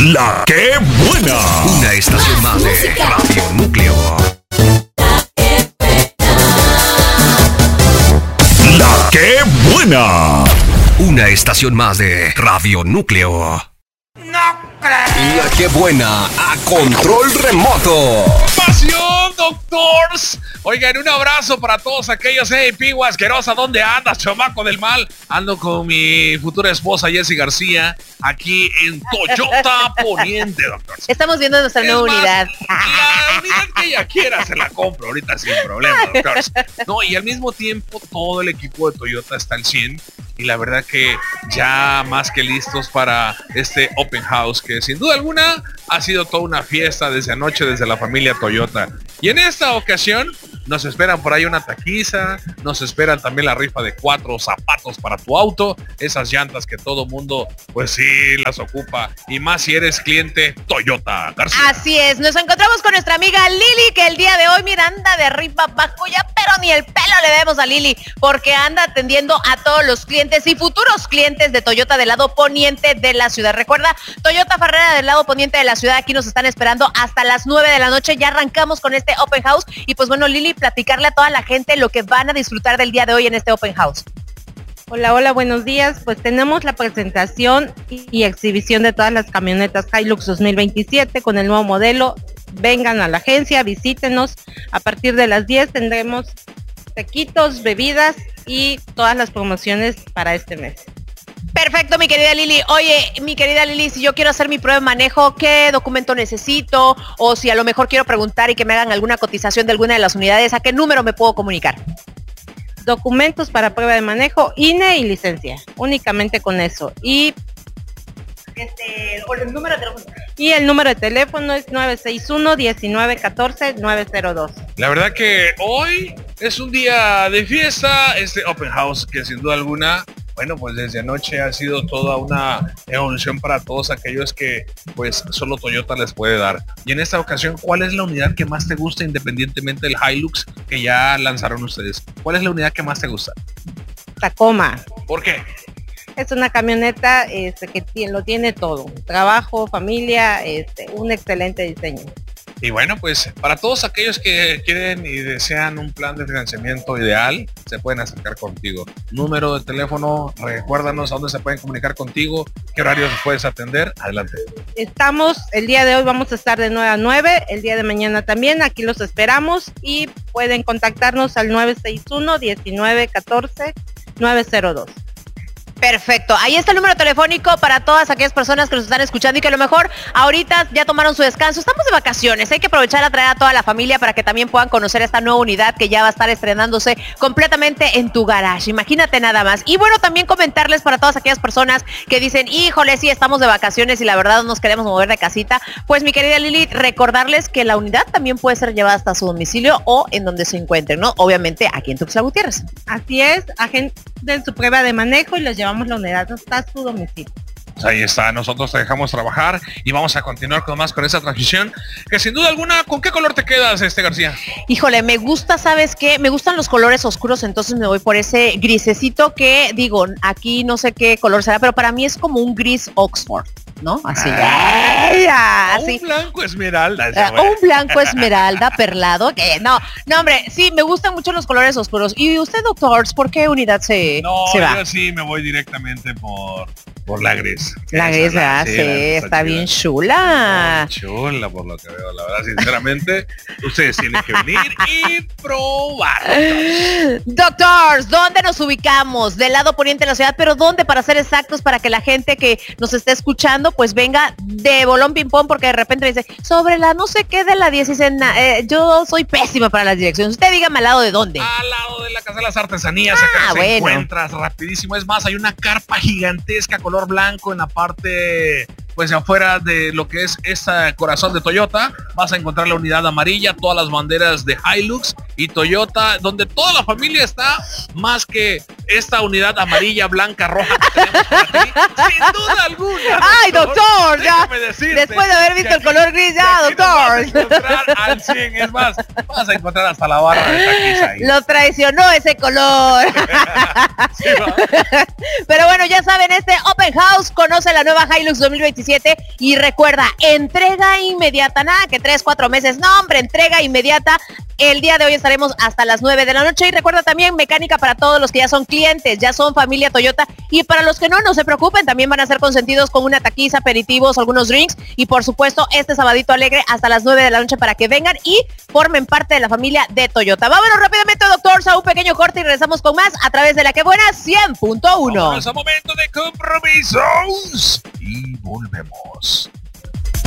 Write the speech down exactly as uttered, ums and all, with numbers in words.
La que buena. Una estación más de Radio Núcleo. La que buena. Una estación más de Radio Núcleo. No creo. La que buena a control remoto. ¡Pasión, doctors! Oigan, un abrazo para todos aquellos. Hey, pigua asquerosa, ¿dónde andas, chamaco del mal? Ando con mi futura esposa Jessy García, aquí en Toyota Poniente, doctors. Estamos viendo nuestra Es nueva más, unidad. La unidad que ella quiera se la compro ahorita sin problema, doctors. No, y al mismo tiempo todo el equipo de Toyota está al cien. Y la verdad que ya más que listos para este Open House, que sin duda alguna ha sido toda una fiesta desde anoche, desde la familia Toyota. Y en esta ocasión nos esperan por ahí una taquiza, nos esperan también la rifa de cuatro zapatos para tu auto, esas llantas que todo mundo pues sí las ocupa, y más si eres cliente Toyota García. Así es, nos encontramos con nuestra amiga Lili, que el día de hoy, mira, anda de arriba abajo ya, pero ni el pelo le debemos a Lili, porque anda atendiendo a todos los clientes y futuros clientes de Toyota del lado poniente de la ciudad. Recuerda, Toyota Farrera del lado poniente de la ciudad, aquí nos están esperando hasta las nueve de la noche, ya arrancamos con este Open House, y pues bueno, Lili, platicarle a toda la gente lo que van a disfrutar del día de hoy en este Open House. Hola, hola, buenos días. Pues tenemos la presentación y, y exhibición de todas las camionetas Hilux dos mil veintisiete con el nuevo modelo. Vengan a la agencia, visítenos. A partir de las diez tendremos taquitos, bebidas y todas las promociones para este mes. Perfecto, mi querida Lili. Oye, mi querida Lili, si yo quiero hacer mi prueba de manejo, ¿qué documento necesito? O si a lo mejor quiero preguntar y que me hagan alguna cotización de alguna de las unidades, ¿a qué número me puedo comunicar? Documentos para prueba de manejo, I N E y licencia. Únicamente con eso. Y este, o el número de teléfono. Y el número de teléfono es nueve seis uno, diecinueve catorce, nueve cero dos. La verdad que hoy es un día de fiesta, este Open House que sin duda alguna, bueno, pues desde anoche ha sido toda una evolución para todos aquellos que pues solo Toyota les puede dar. Y en esta ocasión, ¿cuál es la unidad que más te gusta independientemente del Hilux que ya lanzaron ustedes? ¿Cuál es la unidad que más te gusta? Tacoma. ¿Por qué? Es una camioneta este, que tiene, lo tiene todo. Trabajo, familia, este, un excelente diseño. Y bueno, pues para todos aquellos que quieren y desean un plan de financiamiento ideal, se pueden acercar contigo. Número de teléfono, recuérdanos a dónde se pueden comunicar contigo, qué horarios puedes atender. Adelante. Estamos, el día de hoy vamos a estar de nueve a nueve, el día de mañana también, aquí los esperamos y pueden contactarnos al nueve seis uno, diecinueve catorce, nueve cero dos. Perfecto, ahí está el número telefónico para todas aquellas personas que nos están escuchando y que a lo mejor ahorita ya tomaron su descanso. Estamos de vacaciones, hay que aprovechar a traer a toda la familia para que también puedan conocer esta nueva unidad que ya va a estar estrenándose completamente en tu garage. Imagínate nada más. Y bueno, también comentarles para todas aquellas personas que dicen, híjole, sí, estamos de vacaciones y la verdad nos queremos mover de casita. Pues mi querida Lili, recordarles que la unidad también puede ser llevada hasta su domicilio o en donde se encuentren, ¿no? Obviamente aquí en Tuxtla Gutiérrez. Así es, agenden su prueba de manejo y los llevamos la unidad hasta su domicilio. Pues ahí está, nosotros te dejamos trabajar y vamos a continuar con más con esa transmisión, que sin duda alguna, ¿con qué color te quedas, este García? Híjole, me gusta, ¿sabes qué? Me gustan los colores oscuros, entonces me voy por ese grisecito que, digo, aquí no sé qué color será, pero para mí es como un gris Oxford, ¿no? Así. Ah, así. Un blanco esmeralda. Uh, un blanco esmeralda perlado. Que no, no, hombre, sí, me gustan mucho los colores oscuros. ¿Y usted, doctor, por qué unidad se, no, se va? Yo sí me voy directamente por, por la gris. La gris, ¿verdad? Sí, sí, está bien chula. Muy chula por lo que veo, la verdad, sinceramente. Ustedes tienen que venir y probar. Doctors, ¿dónde nos ubicamos? Del lado poniente de la ciudad, pero ¿dónde? Para ser exactos, para que la gente que nos esté escuchando, pues venga de bolón ping pong, porque de repente me dice, sobre la no sé qué de la dieciséis, eh, yo soy pésima para las direcciones. Usted dígame al lado de dónde. Al lado de la Casa de las Artesanías, ah, acá bueno. se encuentras rapidísimo. Es más, hay una carpa gigantesca color blanco en la parte, pues afuera de lo que es este corazón de Toyota. Vas a encontrar la unidad amarilla, todas las banderas de Hilux y Toyota, donde toda la familia está, más que esta unidad amarilla, blanca, roja que tenemos por aquí, sin duda alguna. ¡Ay, doctor! Ya, decirte. Después de haber visto el color gris, ya, doctor. Vas a doctor. encontrar al cien, es más, vas a encontrar hasta la barra de taquiza ahí. Lo traicionó ese color. Sí, va. Pero bueno, ya saben, este Open House conoce la nueva Hilux dos mil veintisiete y recuerda, entrega inmediata, nada que tres, cuatro meses, no hombre, entrega inmediata. El día de hoy estaremos hasta las nueve de la noche y recuerda también mecánica para todos los que ya son clientes, ya son familia Toyota y para los que no, no se preocupen, también van a ser consentidos con una taquiza, aperitivos, algunos drinks y por supuesto este sabadito alegre hasta las nueve de la noche para que vengan y formen parte de la familia de Toyota. Vámonos rápidamente, doctor, a un pequeño corte y regresamos con más a través de La Que Buena cien punto uno. Vámonos a momento de compromisos y volvemos.